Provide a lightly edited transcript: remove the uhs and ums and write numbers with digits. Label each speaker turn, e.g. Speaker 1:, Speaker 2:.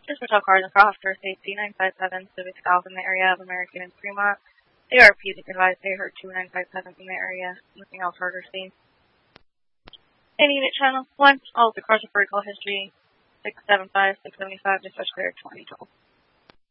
Speaker 1: This patrol car is across Interstate C957, Civic South in the area of American and Fremont. ARP is advised they heard 2957 in the area. Nothing else heard or seen. And unit channel 1, all of the cars are for recall history 675, 675, dispatch clear 2012.